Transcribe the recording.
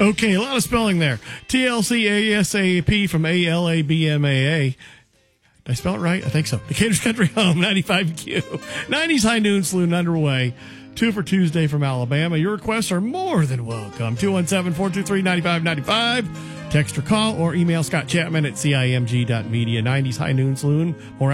Okay, a lot of spelling there. TLCASAP from ALABMAA. Did I spell it right? I think so. Decatur's Country Home, 95Q. 90s High Noon Saloon underway. 2 for Tuesday from Alabama. Your requests are more than welcome. 217-423-9595. Text or call or email Scott Chapman at CIMG.media. 90s High Noon Saloon. More